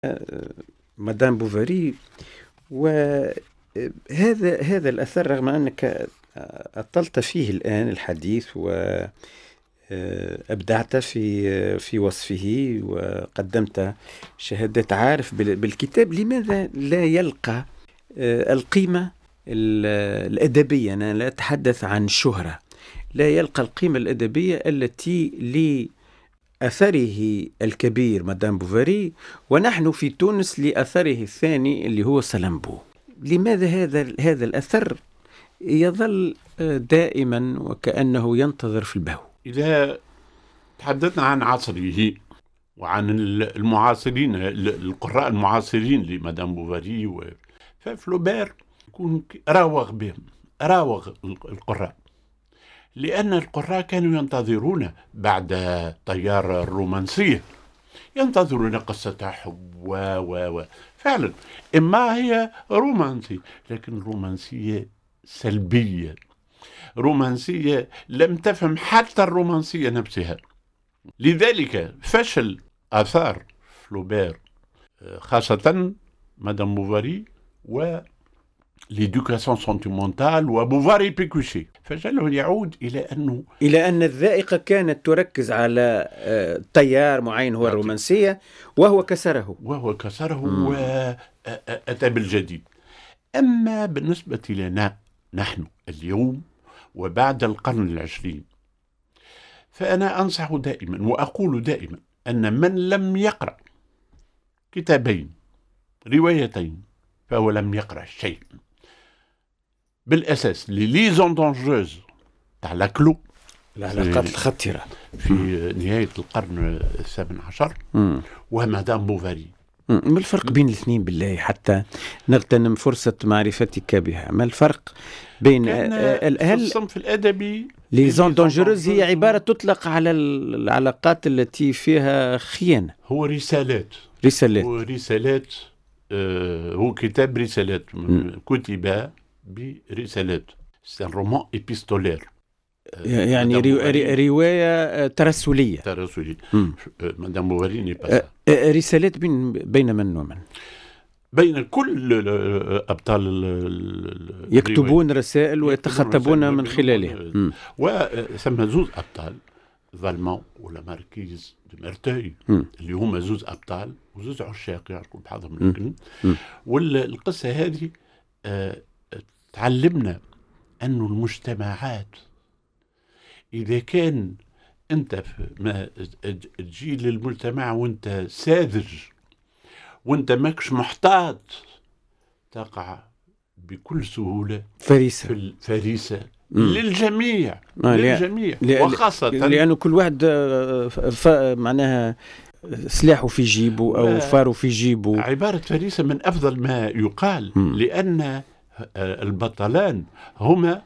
مدام بوفاري. وهذا الأثر رغم أنك أطلت فيه الآن الحديث وأبدعت في وصفه وقدمت شهادات عارف بالكتاب، لماذا لا يلقى القيمة الأدبية؟ أنا لا أتحدث عن شهرة، لا يلقى القيمة الأدبية التي لأثره الكبير مدام بوفاري، ونحن في تونس لأثره الثاني اللي هو سلامبو. لماذا هذا الأثر يظل دائما وكأنه ينتظر في البهو؟ إذا تحدثنا عن عصره وعن المعاصرين، القراء المعاصرين لمدام بوفاري ففلوبير يكون راوغ القراء، لأن القراء كانوا ينتظرون بعد تيار الرومانسية، ينتظرون قصة حب فعلا إما هي رومانسية، لكن رومانسية سلبية، رومانسية لم تفهم حتى الرومانسية نفسها. لذلك فشل آثار فلوبير خاصة مدام بوفاري ليدوكاسيون سنتيمونتال وبوفاري بيكوشي، فجعله يعود إلى أن الذائقة كانت تركز على تيار معين هو الرومانسية، وهو كسره وأتى بالجديد. أما بالنسبة لنا نحن اليوم وبعد القرن العشرين، فأنا أنصح دائما وأقول دائما أن من لم يقرأ كتابين روايتين فهو لم يقرأ شيء. بالأساس لي زوندونجوز تاع لاكلو، العلاقات الخطرة في نهاية القرن الثامن عشر، ومدام بوفاري. ما الفرق بين الاثنين بالله حتى نغتنم فرصة معرفتك بها؟ ما الفرق بين في الصنف الأدبي؟ لي زوندونجوز هي عبارة تطلق على العلاقات التي فيها خيانة، هو رسالات. هو كتاب رسالات، كتب برسالات، سي رومان إبيستولير، يعني رواية ترسلية. مدام بوفاري ني با رسالات بين من ومن؟ بين كل أبطال يكتبون رسائل ويتخطبون من خلالها. وثم زوز أبطال، فالمون ولا ماركيز دو ميرتوي، اللي هما زوز أبطال وزوز عشاق يعرفوا بحضهم لكن. والقصة هذه تعلمنا أن المجتمعات إذا كان أنت ما تجي للمجتمع وأنت ساذج وأنت ماكش محتاط، تقع بكل سهولة فريسة للجميع. وخاصة لأنه كل واحد معناها سلاحه في جيبه أو فاره في جيبه. عبارة فريسة من أفضل ما يقال، لأن البطلين هما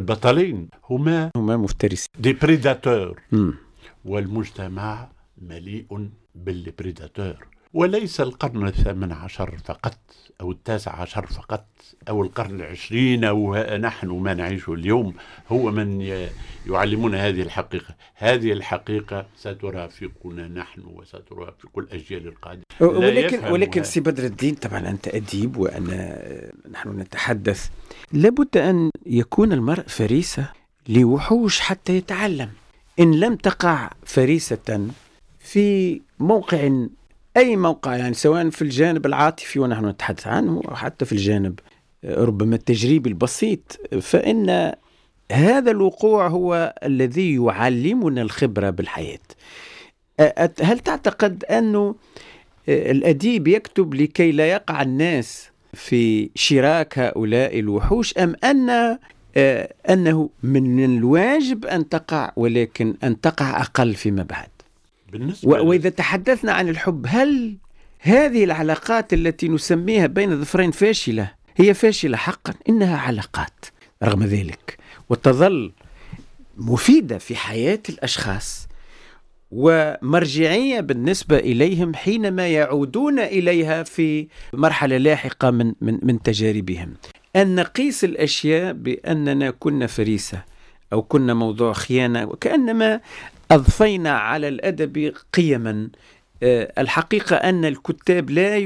مفترسين، دي بريداتور، والمجتمع مليء بالبريداتور. وليس القرن الثامن عشر فقط أو التاسع عشر فقط أو القرن العشرين أو نحن ما نعيشه اليوم هو من يعلمنا هذه الحقيقة. هذه الحقيقة سترافقنا نحن وسترافق الأجيال القادمة. ولكن سي بدر الدين، طبعا أنت أديب وأنا نحن نتحدث، لابد أن يكون المرء فريسة لوحوش حتى يتعلم. إن لم تقع فريسة في أي موقع، يعني سواء في الجانب العاطفي ونحن نتحدث عنه أو حتى في الجانب ربما التجريبي البسيط، فإن هذا الوقوع هو الذي يعلمنا الخبرة بالحياة. هل تعتقد أنه الأديب يكتب لكي لا يقع الناس في شراك هؤلاء الوحوش، أم أنه من الواجب أن تقع ولكن أن تقع أقل فيما بعد؟ وإذا تحدثنا عن الحب، هل هذه العلاقات التي نسميها بين الظفرين فاشلة؟ هي فاشلة حقا، إنها علاقات رغم ذلك، وتظل مفيدة في حياة الأشخاص ومرجعية بالنسبة إليهم حينما يعودون إليها في مرحلة لاحقة من تجاربهم. أن نقيس الأشياء بأننا كنا فريسة أو كنا موضوع خيانة، وكأنما أضفينا على الأدب قيما الحقيقة أن الكتاب لا